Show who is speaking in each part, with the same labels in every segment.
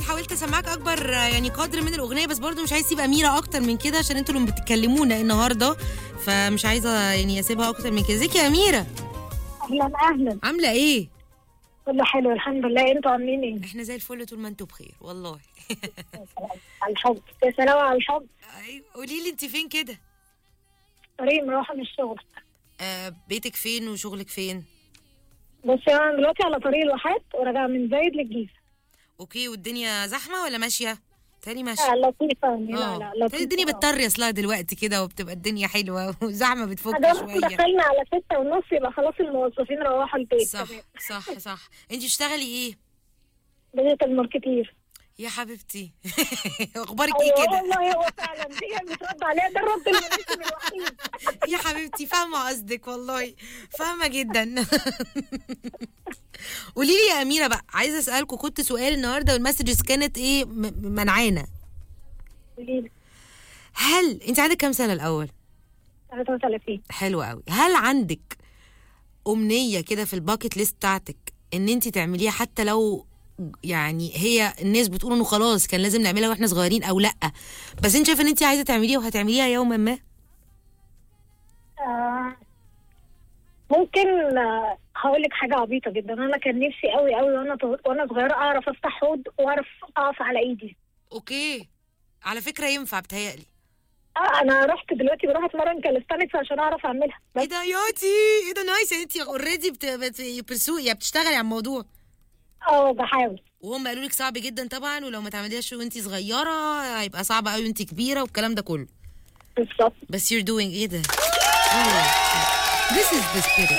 Speaker 1: احمد حاولت اسمعك اكبر يعني قدر من الاغنيه، بس برضو مش عايز اسيب اميره اكتر من كده عشان انتوا اللي بتتكلمونا النهارده، فمش عايزه يعني اسيبها اكتر من كده. ازيك يا اميره؟
Speaker 2: اهلا اهلا.
Speaker 1: عامله ايه؟
Speaker 2: كله حلو الحمد لله، انتوا عاملين ايه؟
Speaker 1: احنا زي الفل طول ما انتوا بخير والله.
Speaker 2: على الحب، يا سلام على الحب.
Speaker 1: ايوه قولي لي انت فين كده؟
Speaker 2: طريق مروحه من الشغل.
Speaker 1: بيتك فين وشغلك فين؟
Speaker 2: بصي انا دلوقتي على طريق الواحات وراجعه من زايد للجيزه.
Speaker 1: اوكي، والدنيا زحمه ولا ماشيه؟ تاني ماشيه.
Speaker 2: لطيفه. لا لطيفه.
Speaker 1: الدنيا بتطري اصلها دلوقتي كده وبتبقى الدنيا حلوه والزحمه بتفك شويه.
Speaker 2: دخلنا على 6:30 يبقى خلاص الموظفين روحوا البيت.
Speaker 1: صح كمان. صح. انت بتشتغلي ايه؟
Speaker 2: ديجيتال ماركتير.
Speaker 1: يا حبيبتي. اخبارك ايه كده؟
Speaker 2: والله هو فعلا دي بترد عليها، ده الرد المناسب الوحيد.
Speaker 1: يا حبيبتي فاهمه قصدك والله، فاهمه جدا. قولي لي يا اميره بقى، عايزه اسالكم، كنت سؤال النهارده والمسجز كانت ايه منعانا. هل انت عندك كام سنه الاول؟
Speaker 2: 33.
Speaker 1: حلو قوي. هل عندك امنيه كده في الباكت ليست بتاعتك ان انت تعمليها، حتى لو يعني هي الناس بتقول انه خلاص كان لازم نعملها واحنا صغيرين او لا، بس انت شايفه ان انت عايزه تعمليها وهتعمليها يوما ما؟
Speaker 2: ممكن. هقول لك حاجه عبيطه جدا، انا كان نفسي قوي قوي وانا صغيره اعرف افتح حوض واعرف اقف على ايدي.
Speaker 1: اوكي، على فكره ينفع بتهيألي.
Speaker 2: انا رحت دلوقتي بروح اتمرن كاليستانكس عشان اعرف اعملها.
Speaker 1: ايه ده ياتي، ايه ده نايس. يعني انت اوريدي بتشتغلي على الموضوع.
Speaker 2: بحاول.
Speaker 1: وهم قالوا لك صعب جدا طبعا، ولو ما تعمليهاش وانت صغيره هيبقى صعب قوي وانت كبيره والكلام ده كله.
Speaker 2: بالظبط.
Speaker 1: بس you're doing ايه ده؟ This is the spirit.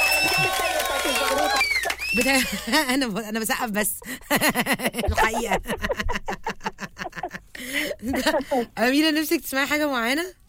Speaker 1: انا بسقف بس. الحقيقه. أميرة نفسك تسمعي حاجه معينه؟